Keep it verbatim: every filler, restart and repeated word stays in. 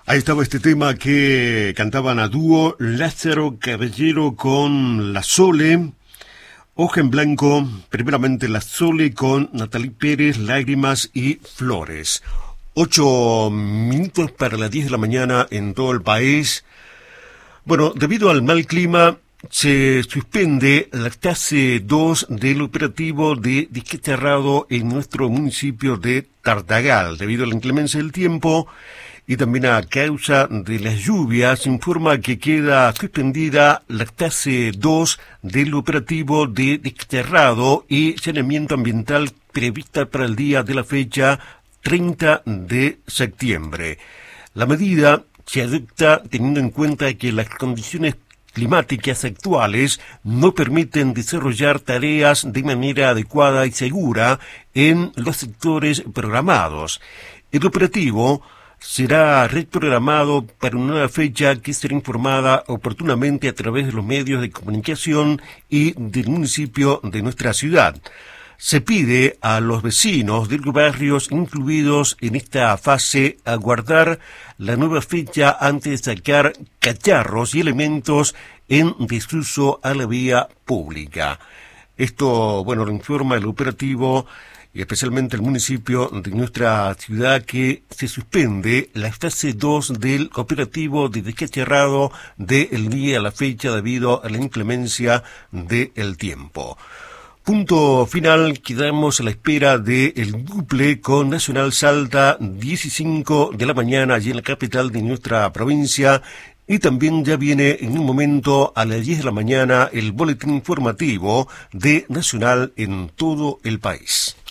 Ahí estaba este tema que cantaban a dúo Lázaro Caballero con La Sole, Hoja en Blanco, primeramente La Sole con Natalie Pérez, Lágrimas y Flores. Ocho minutos para las diez de la mañana en todo el país. Bueno, debido al mal clima, se suspende la fase dos del operativo de disque cerrado en nuestro municipio de Tartagal, debido a la inclemencia del tiempo y también a causa de las lluvias. Se informa que queda suspendida la fase dos del operativo de disque cerrado y saneamiento ambiental prevista para el día de la fecha treinta de septiembre. La medida se adopta teniendo en cuenta que las condiciones climáticas actuales no permiten desarrollar tareas de manera adecuada y segura en los sectores programados. El operativo será reprogramado para una nueva fecha que será informada oportunamente a través de los medios de comunicación y del municipio de nuestra ciudad. Se pide a los vecinos de los barrios incluidos en esta fase aguardar la nueva fecha antes de sacar cacharros y elementos en desuso a la vía pública. Esto, bueno, lo informa el operativo y especialmente el municipio de nuestra ciudad, que se suspende la fase dos del operativo de disque cerrado del día a la fecha debido a la inclemencia del tiempo. Punto final, quedamos a la espera del duple con Nacional Salta, diez y cinco de la mañana allí en la capital de nuestra provincia, y también ya viene en un momento a las diez de la mañana el boletín informativo de Nacional en todo el país.